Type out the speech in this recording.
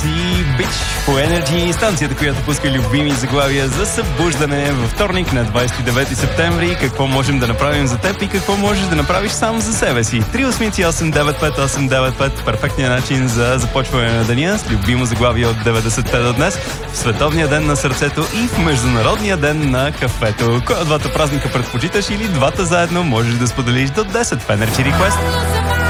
и Бич по Energy, станцията, която пуска любими заглавия за събуждане във вторник на 29 септември. Какво можем да направим за теб и какво можеш да направиш сам за себе си. 388-95895, перфектният начин за започване на деня с любимо заглавие от 90-те до днес, в Световния ден на сърцето и в Международния ден на кафето. Кой от двата празника предпочиташ или двата заедно можеш да споделиш до 10 в Energy Request?